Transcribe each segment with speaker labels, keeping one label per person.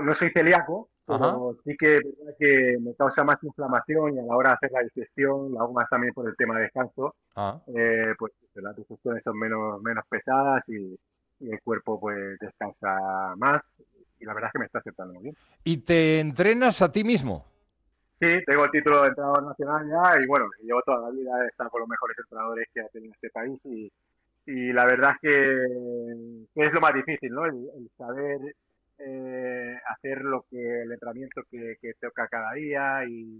Speaker 1: no soy celíaco,
Speaker 2: Ajá.
Speaker 1: pero sí que es verdad que me causa más inflamación y a la hora de hacer la digestión, lo hago más también por el tema de descanso,
Speaker 2: Ah.
Speaker 1: pues las digestiones son menos pesadas y el cuerpo pues descansa más y la verdad es que me está aceptando muy bien.
Speaker 2: ¿Y te entrenas a ti mismo?
Speaker 1: Sí, tengo el título de entrenador nacional ya y bueno, llevo toda la vida, he estado con los mejores entrenadores que ha tenido este país y la verdad es que es lo más difícil, ¿no? El saber hacer lo que el entrenamiento que toca cada día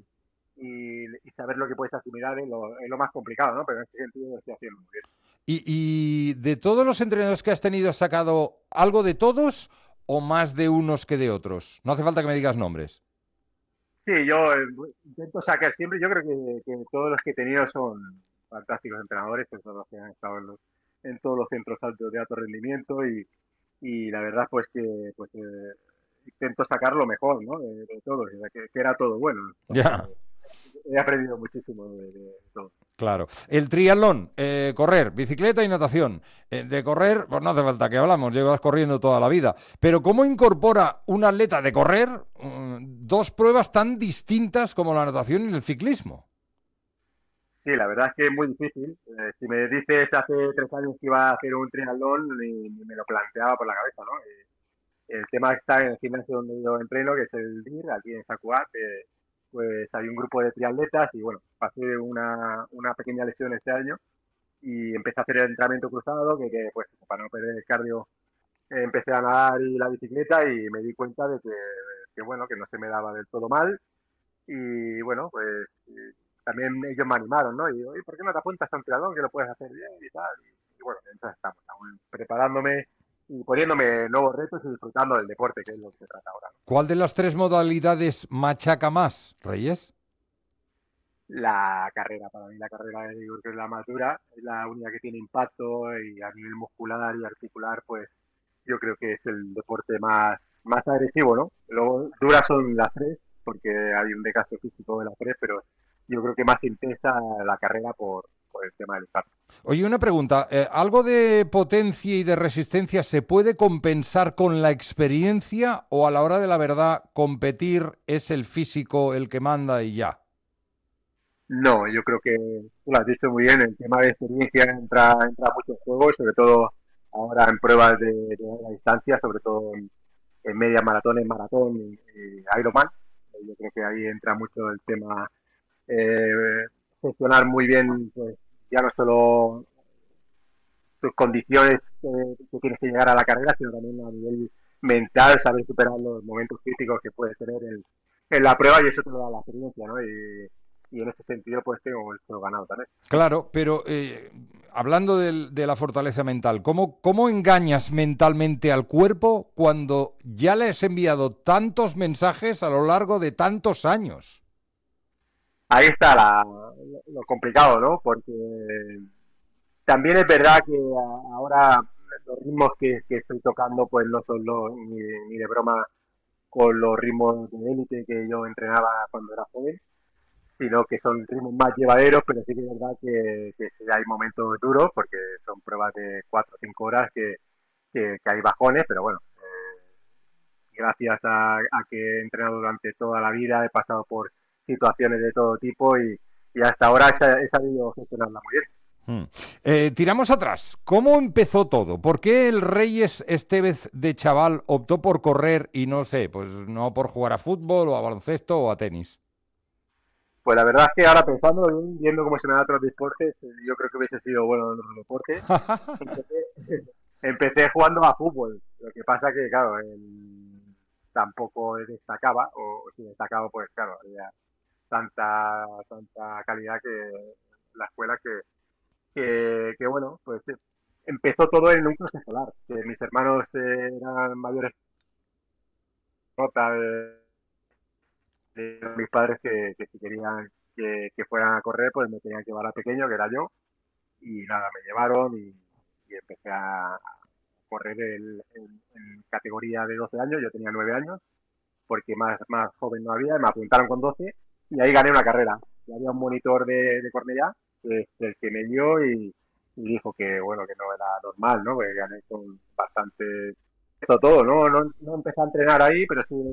Speaker 1: y saber lo que puedes asimilar es lo más complicado, ¿no? Pero en ese sentido lo estoy haciendo muy bien.
Speaker 2: Y de todos los entrenadores que has tenido, ¿has sacado algo de todos o más de unos que de otros? No hace falta que me digas nombres.
Speaker 1: Sí, yo intento sacar siempre, yo creo que todos los que he tenido son fantásticos entrenadores, que son los que han estado en todos los centros altos de alto rendimiento y la verdad pues que pues intento sacar lo mejor, ¿no? De todo, o sea, que era todo bueno, porque
Speaker 2: Ya.
Speaker 1: he aprendido muchísimo de todo.
Speaker 2: Claro. El triatlón, correr, bicicleta y natación. De correr, pues no hace falta que hablamos, llevas corriendo toda la vida. Pero ¿cómo incorpora un atleta de correr dos pruebas tan distintas como la natación y el ciclismo?
Speaker 1: Sí, la verdad es que es muy difícil. Si me dices hace 3 años que iba a hacer un triatlón, ni me lo planteaba por la cabeza, ¿no? El tema está en el gimnasio donde yo entreno, que es el DIR, aquí en San Cugat, pues hay un grupo de triatletas y bueno, pasé una pequeña lesión este año y empecé a hacer el entrenamiento cruzado, que pues para no perder el cardio empecé a nadar y la bicicleta y me di cuenta de que bueno, que no se me daba del todo mal y bueno, pues también ellos me animaron, ¿no? Y digo, ¿y por qué no te apuntas a un triatlón que lo puedes hacer bien y tal? Y bueno, entonces estamos aún preparándome y poniéndome nuevos retos y disfrutando del deporte, que es lo que se trata ahora, ¿no?
Speaker 2: ¿Cuál de las tres modalidades machaca más, Reyes?
Speaker 1: La carrera, para mí la carrera yo creo que es la más dura, es la única que tiene impacto y a nivel muscular y articular, pues yo creo que es el deporte más agresivo, ¿no? Luego duras son las tres, porque hay un desgaste físico de las tres, pero yo creo que más intensa la carrera por el tema del impacto.
Speaker 2: Oye, una pregunta. ¿Algo de potencia y de resistencia se puede compensar con la experiencia o a la hora de la verdad competir es el físico el que manda y ya?
Speaker 1: No, yo creo que tú lo has dicho muy bien, el tema de experiencia entra mucho en juego, sobre todo ahora en pruebas de larga distancia, sobre todo en media maratón, en maratón y Ironman. Yo creo que ahí entra mucho el tema gestionar muy bien, pues ya no solo tus condiciones que tienes que llegar a la carrera, sino también a nivel mental, saber superar los momentos críticos que puedes tener en la prueba y eso te lo da la experiencia, ¿no? Y en ese sentido, pues tengo esto ganado también.
Speaker 2: Claro, pero hablando de la fortaleza mental, ¿cómo engañas mentalmente al cuerpo cuando ya le has enviado tantos mensajes a lo largo de tantos años?
Speaker 1: Ahí está lo complicado, ¿no? Porque también es verdad que ahora los ritmos que estoy tocando, pues no son ni de broma con los ritmos de élite que yo entrenaba cuando era joven, sino que son ritmos más llevaderos, pero sí que es verdad que sí hay momentos duros, porque son pruebas de 4 o 5 horas que hay bajones, pero bueno, gracias a que he entrenado durante toda la vida, he pasado por situaciones de todo tipo y hasta ahora he sabido gestionarla muy bien.
Speaker 2: Mm. Tiramos atrás. ¿Cómo empezó todo? ¿Por qué el Reyes Estevez de chaval optó por correr y no sé, pues no por jugar a fútbol o a baloncesto o a tenis?
Speaker 1: Pues la verdad es que ahora pensando, viendo cómo se me dan otros deportes, yo creo que hubiese sido bueno en otros deportes. Empecé, empecé jugando a fútbol, lo que pasa que, claro, tampoco destacaba, o si destacaba, pues claro, había tanta calidad que la escuela que bueno, pues empezó todo en un curso escolar, que mis hermanos eran mayores nota de mis padres que si querían que fueran a correr, pues me tenían que llevar a pequeño, que era yo, y nada, me llevaron y empecé a correr en categoría de 12 años, yo tenía 9 años, porque más joven no había, me apuntaron con 12 y ahí gané una carrera. Y había un monitor de Cornellá, que es el que me dio y dijo que bueno, que no era normal, ¿no? Que gané con bastante todo, ¿no? No empecé a entrenar ahí, pero sí